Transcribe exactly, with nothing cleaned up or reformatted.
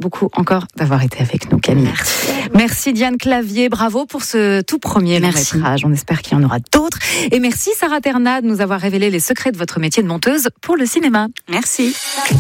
beaucoup encore d'avoir été avec nous, Camille. Merci. Merci Diane Clavier, bravo pour ce tout premier long métrage. On espère qu'il y en aura d'autres. Et merci Sarah Ternat de nous avoir révélé les secrets de votre métier de monteuse pour le cinéma. Merci.